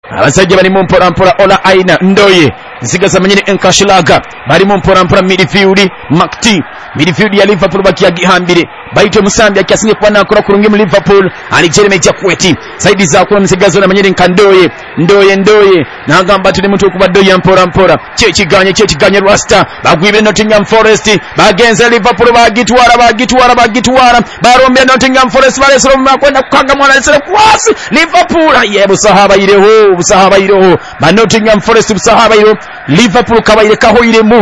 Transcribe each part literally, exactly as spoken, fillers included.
abasajja bali mu mpora mpora Ola Aina Ndoye nsigaza manyini Nkashilaga bali mu mpora mpora midfield Makti midfield ya Liverpool bakiyagihambire baito Musambi akyasinye kwana akora kurungi mu Liverpool ali Jeremy Jakweti saidi za kuna msigazo na manyini Nkandoye Ndoye Ndoye nagamba tuli mtu kubaddoye mpora mpora kyekiganye kyekiganye Rasta bagwibe Nottingham Forest bagenze Liverpool bagitwara bagitwara bagitwara barombe Nottingham Forest balesero makwenda kukanga mwana lesero kwasi Liverpool yebo sahaba ireho busahaba ireho ba Nottingham Forest busahaba ireho Liverpool kabaire kaho iremu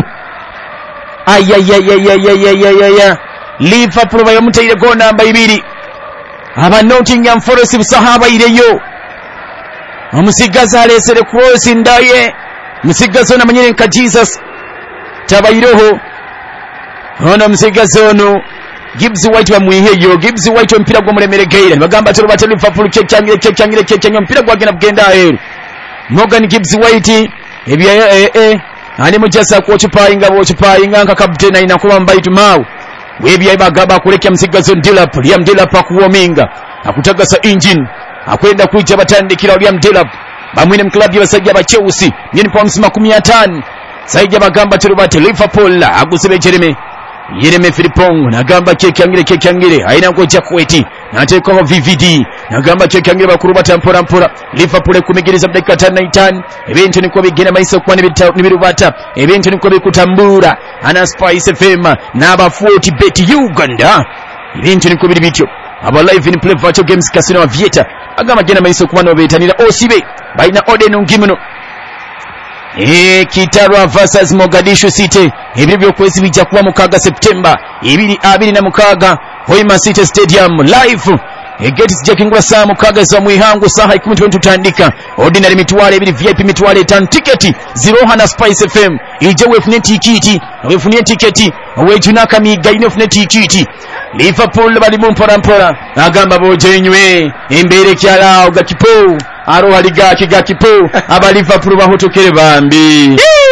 ayayayayayayaya Liverpool bayamutaire go namba ibiri aba Nottingham Forest busahaba ireyo omusigaza alesere cross ndaye musigazo na manyere nka Jesus tabairoho ono musigazo ono Gibbs White bamuiheyo Gibbs White mpira gwa muremere geira bagamba tero bate Liverpool kyekyangira kyekyangira kyekyangira mpira gwagenda kugenda aheru Morgan Gibbs White ebya eh eh ani mujasa ku chupayinga bo chupayinga nka captain ina kuba mbaitu mau webya bagaba kulekya musigazo Dilap Liam Dilap akuwominga akutagasa engine akwenda kuja batandikira Liam Dilap bamwine mu club y'abasajja ba Chelsea nyini pounds makumi atano saija bagamba tero bate Liverpool agusebe Jeremy Yereme Filipong nagamba kyekyangira kyekyangire aina ngo Jakweti nateko V V D nagamba kyekyangira bakuru batampora mpora Liverpool kumigiriza dakika tano na tano ebintu niko bigena maiso kwa nibirubata ebintu niko bikutambura ana Spice F M naba forty bet Uganda ebintu niko biri bityo aba live in play virtual games casino avieta agamba gena maiso kwa no betanira osibe baina Oden Ngimino Eh Kitarwa versus Mogadishu City ebyo byokwezi bijja kuba mukaga September ebiri abiri na mukaga Hoima City Stadium live egeti jakingwa saa mukaga za mwihangu saha ikumi tutandika ordinary mitwale ebiri V I P mitwale tan ticket zero hana Spice F M ije wefune tikiti wefune tiketi wejunaka miga inofune tikiti Liverpool bali mu mpora mpora agamba bojenywe embere kyala ogakipo aro haliga kigakipo aba Liverpool bahotokere bambi